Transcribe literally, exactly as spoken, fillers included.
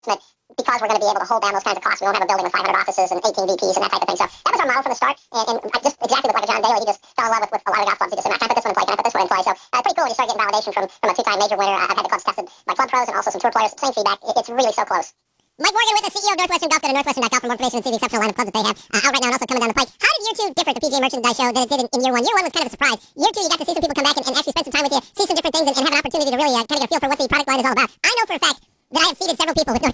because we're going to be able to hold down those kinds of costs. We won't have a building with five hundred offices and eighteen V Ps and that type of thing. So that was our model from the start, and, and I just exactly with like a John Daly, he just fell in love with, with a lot of golf clubs. He just said, "Can I put this one in play? Can I put this one in play?" So uh, pretty cool when you start getting validation from, from a two-time major winner. I've had the clubs tested by club pros and also some tour players. Same feedback. It, it's really so close. Mike Morgan with the C E O of Northwestern Golf. Go to northwestern dot golf for more information and see the exceptional line of clubs that they have uh, out right now and also coming down the pike. How did year two differ at the P G A Merchandise Show than it did in, in year one? Year one was kind of a surprise. Year two, you got to see some people come back and, and actually spend some time with you, see some different things, and, and have an opportunity to really uh, kind of get a feel for what the product line is all about. I know for a fact that I have seated several people with Northwestern